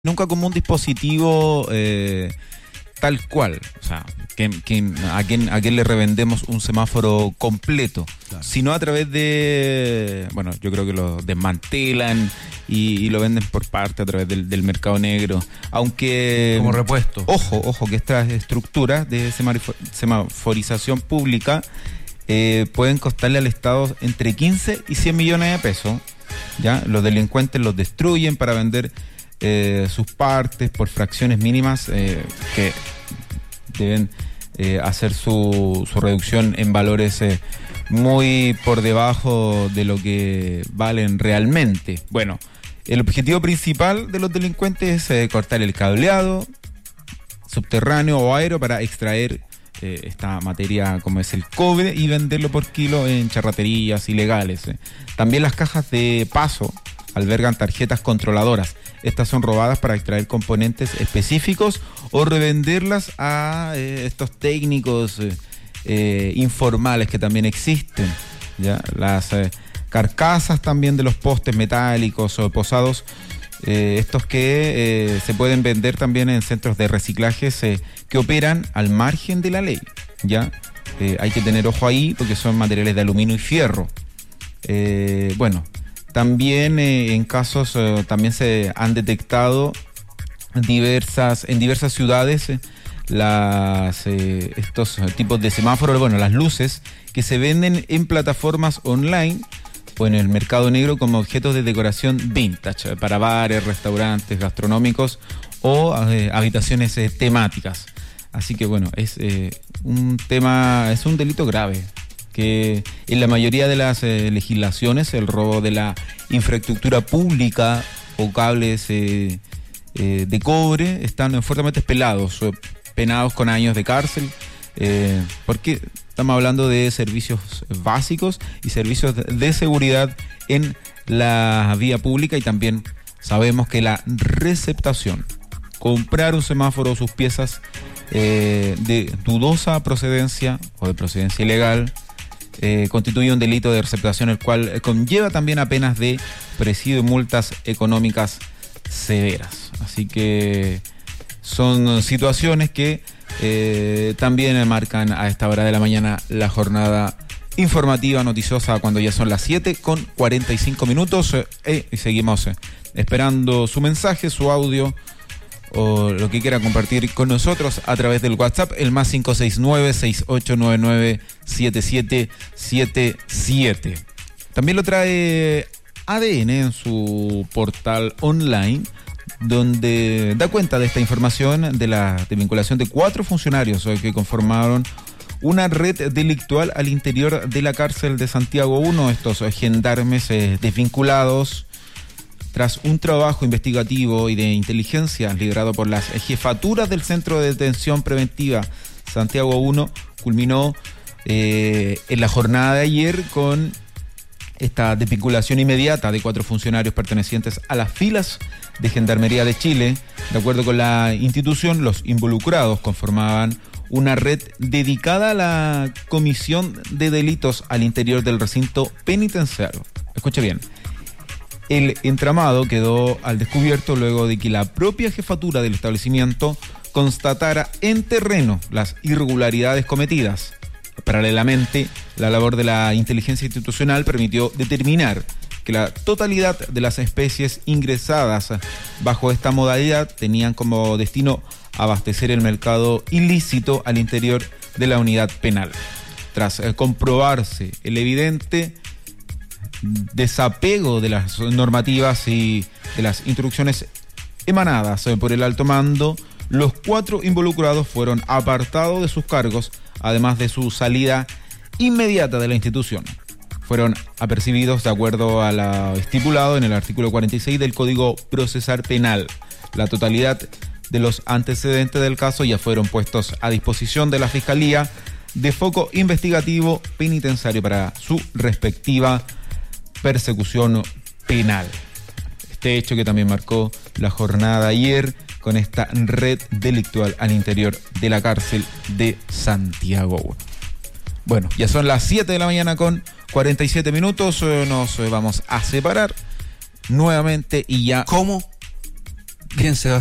nunca como un dispositivo tal cual, o sea, a quién le revendemos un semáforo completo, claro, sino a través de, bueno, yo creo que lo desmantelan y lo venden por parte a través del mercado negro, aunque como repuesto. Ojo que estas estructuras de semaforización pública pueden costarle al Estado entre 15 y 100 millones de pesos. ¿Ya? Los delincuentes los destruyen para vender sus partes por fracciones mínimas que deben hacer su reducción en valores muy por debajo de lo que valen realmente. Bueno, el objetivo principal de los delincuentes es cortar el cableado subterráneo o aéreo para extraer esta materia como es el cobre y venderlo por kilo en charreterías ilegales. También las cajas de paso albergan tarjetas controladoras. Estas son robadas para extraer componentes específicos o revenderlas a estos técnicos informales que también existen. ¿Ya? Las carcasas también de los postes metálicos o posados, estos que se pueden vender también en centros de reciclaje que operan al margen de la ley. ¿Ya? Hay que tener ojo ahí porque son materiales de aluminio y fierro. Bueno, también en casos también se han detectado en diversas ciudades estos tipos de semáforos, bueno, las luces que se venden en plataformas online o en el mercado negro como objetos de decoración vintage para bares, restaurantes gastronómicos o habitaciones temáticas. Así que bueno, es un delito grave que en la mayoría de las legislaciones el robo de la infraestructura pública o cables de cobre están fuertemente penados con años de cárcel, porque estamos hablando de servicios básicos y servicios de seguridad en la vía pública, y también sabemos que la receptación, comprar un semáforo o sus piezas de dudosa procedencia o de procedencia ilegal constituye un delito de receptación, el cual conlleva también a penas de presidio y multas económicas severas. Así que son situaciones que también marcan a esta hora de la mañana la jornada informativa noticiosa, cuando ya son las 7:45 y seguimos esperando su mensaje, su audio o lo que quiera compartir con nosotros a través del WhatsApp, el más 569-6899-7777. También lo trae ADN en su portal online, donde da cuenta de esta información de la vinculación de 4 funcionarios que conformaron una red delictual al interior de la cárcel de Santiago 1. Estos gendarmes desvinculados, tras un trabajo investigativo y de inteligencia liderado por las jefaturas del Centro de Detención Preventiva Santiago 1, culminó en la jornada de ayer con esta desvinculación inmediata de 4 funcionarios pertenecientes a las filas de Gendarmería de Chile. De acuerdo con la institución, los involucrados conformaban una red dedicada a la comisión de delitos al interior del recinto penitenciario. Escuche bien. El entramado quedó al descubierto luego de que la propia jefatura del establecimiento constatara en terreno las irregularidades cometidas. Paralelamente, la labor de la inteligencia institucional permitió determinar que la totalidad de las especies ingresadas bajo esta modalidad tenían como destino abastecer el mercado ilícito al interior de la unidad penal. Tras comprobarse el evidente desapego de las normativas y de las instrucciones emanadas por el alto mando, los 4 involucrados fueron apartados de sus cargos, además de su salida inmediata de la institución. Fueron apercibidos de acuerdo a lo estipulado en el artículo 46 del Código Procesal Penal. La totalidad de los antecedentes del caso ya fueron puestos a disposición de la Fiscalía de Foco Investigativo Penitenciario para su respectiva persecución penal. Este hecho que también marcó la jornada de ayer con esta red delictual al interior de la cárcel de Santiago 1. Bueno, ya son las 7 de la mañana con 47 minutos. Nos vamos a separar nuevamente y ya... ¿Cómo? Bien, Sebastián.